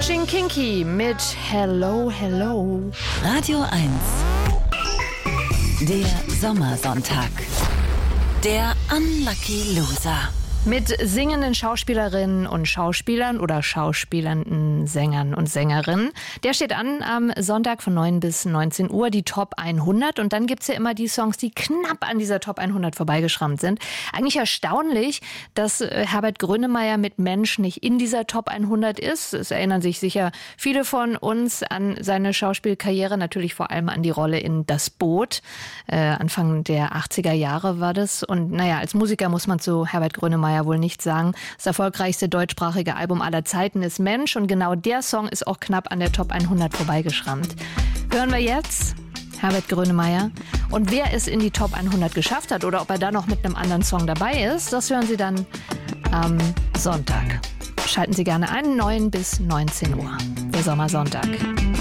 Gene Kinky mit Hello, Hello. Radio 1. Der Sommersonntag. Der Unlucky Loser. Mit singenden Schauspielerinnen und Schauspielern oder schauspielernden Sängern und Sängerinnen. Der steht an am Sonntag von 9 bis 19 Uhr, die Top 100. Und dann gibt's ja immer die Songs, die knapp an dieser Top 100 vorbeigeschrammt sind. Eigentlich erstaunlich, dass Herbert Grönemeyer mit Mensch nicht in dieser Top 100 ist. Es erinnern sich sicher viele von uns an seine Schauspielkarriere, natürlich vor allem an die Rolle in Das Boot. Anfang der 80er Jahre war das. Und naja, als Musiker muss man zu Herbert Grönemeyer wohl nicht sagen. Das erfolgreichste deutschsprachige Album aller Zeiten ist Mensch und genau der Song ist auch knapp an der Top 100 vorbeigeschrammt. Hören wir jetzt Herbert Grönemeyer. Und wer es in die Top 100 geschafft hat oder ob er da noch mit einem anderen Song dabei ist, das hören Sie dann am Sonntag. Schalten Sie gerne ein, 9 bis 19 Uhr. Der Sommersonntag.